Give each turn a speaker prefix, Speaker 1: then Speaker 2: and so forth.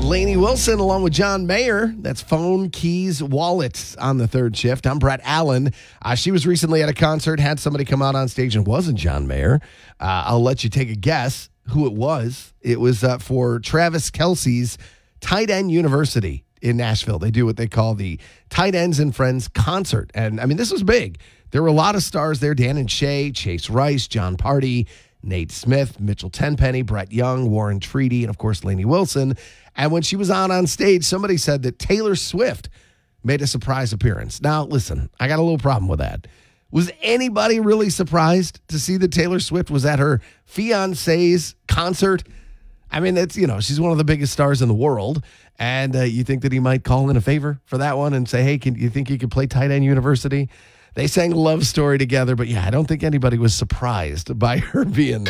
Speaker 1: Lainey Wilson along with John Mayer. That's Phone, Keys, Wallet on the third shift. I'm Brett Allen. She was recently at a concert, had somebody come out on stage and wasn't John Mayer. I'll let you take a guess who it was. It was for Travis Kelce's Tight End University in Nashville. They do what they call the Tight Ends and Friends concert. And I mean, this was big. There were a lot of stars there. Dan and Shay, Chase Rice, John Party, Nate Smith, Mitchell Tenpenny, Brett Young, Warren Treaty, and of course, Lainey Wilson. And when she was on stage, somebody said that Taylor Swift made a surprise appearance. Now, listen, I got a little problem with that. Was anybody really surprised to see that Taylor Swift was at her fiance's concert? I mean, it's, she's one of the biggest stars in the world. And you think that he might call in a favor for that one and say, hey, you think you could play Tight End University? They sang Love Story together, but yeah, I don't think anybody was surprised by her being there.